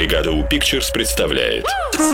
Бригада У Pictures представляет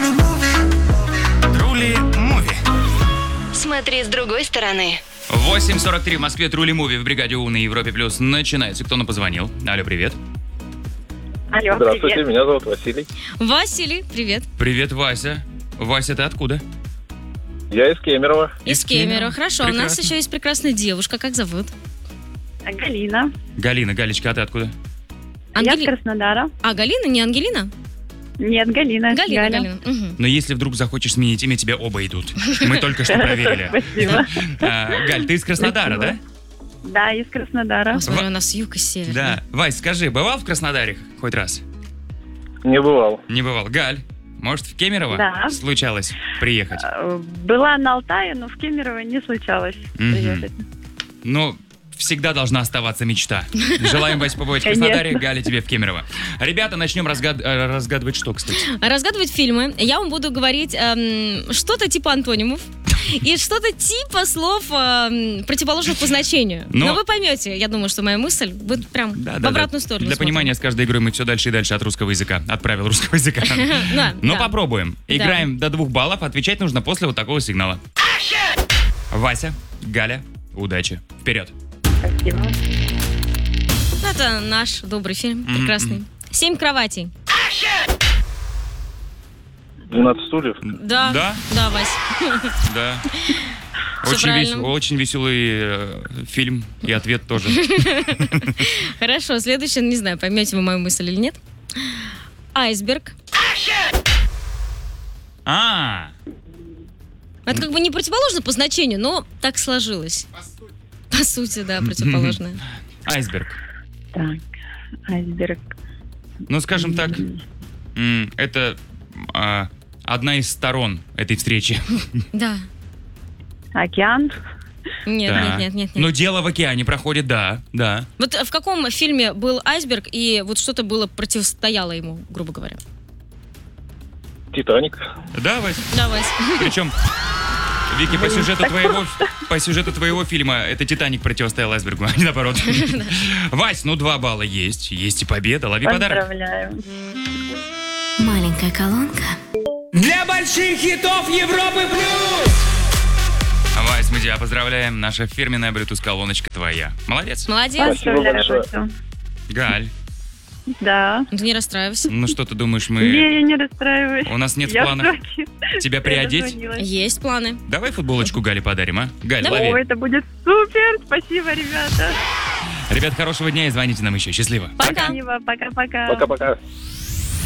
Трули Муви. Смотри с другой стороны. 8:43 в Москве. Трули Муви в Бригаде У на Европе Плюс начинается. Кто нам позвонил? Алло, привет. Алло, Здравствуйте, привет. меня зовут Василий. Василий, привет. Привет, Вася. Вася, ты откуда? Я из Кемерово. Из Кемерово. Хорошо. У нас Прекрасно. еще есть прекрасная девушка. Как зовут? Галина. Галина. Галечка, а ты откуда? Я с Краснодара. А, Галина, не Ангелина? Нет, Галина. Галина, Галя. Галина. Мгм. Но если вдруг захочешь сменить имя, тебе оба идут. Мы только что проверили. Спасибо. Галь, ты из Краснодара, да? Да, из Краснодара. О, смотри, у нас юг и север. Да. Вась, скажи, бывал в Краснодаре хоть раз? Не бывал. Не бывал. Галь, может, в Кемерово Да. случалось приехать? Была на Алтае, но в Кемерово не случалось Мгм. приехать. Ну, всегда должна оставаться мечта. Желаем, Вась, побывать в Конечно. Краснодаре, Галя тебе в Кемерово. Ребята, начнем разгадывать что, кстати? Разгадывать фильмы. Я вам буду говорить что-то типа антонимов и что-то типа слов противоположных по значению. Но вы поймете, я думаю, что моя мысль будет прям в обратную сторону. Для смотрит. понимания, с каждой игрой мы все дальше и дальше от русского языка, от правил русского языка. Да, Но да. попробуем. Играем до 2 баллов, отвечать нужно после вот такого сигнала. Вася, Галя, удачи. Вперед. Спасибо. Это наш добрый фильм, прекрасный. 7 кроватей. 12 стульев. Да. Да? Да, Вась. Да. Всё правильно. Очень веселый фильм, и ответ тоже. Хорошо, следующее, не знаю, поймете вы мою мысль или нет. Айсберг. Это как бы не противоположно по значению, но так сложилось. По сути, да, противоположное. Айсберг. Так, айсберг. Ну, скажем так, это одна из сторон этой встречи. Да. Океан. Нет, Да. нет. Но дело в океане проходит, да. Вот в каком фильме был айсберг, и вот что-то было противостояло ему, грубо говоря? Титаник. Да, Вась? Да, Вась. Причем, Вики, по сюжету твоего фильма это «Титаник» противостоял айсбергу, а не наоборот. Вась, 2 балла есть. Есть и победа. Лови подарок. Поздравляю. Маленькая колонка. Для больших хитов Европы плюс! Вась, мы тебя поздравляем. Наша фирменная Bluetooth-колоночка твоя. Молодец. Молодец. Спасибо Поздравляю, большое. Васю. Галь, Да. Ты не расстраивайся. ну что ты думаешь, Не, мы... я не расстраиваюсь. У нас нет в Я в планах шоке. тебя Я приодеть? дозвонилась. Есть планы. Давай футболочку Гале подарим, а? Галь, Давай. О, лови. это будет супер. Спасибо, ребята. Ребят, хорошего дня и звоните нам еще. Счастливо. Пока. Спасибо. Пока-пока. Пока-пока.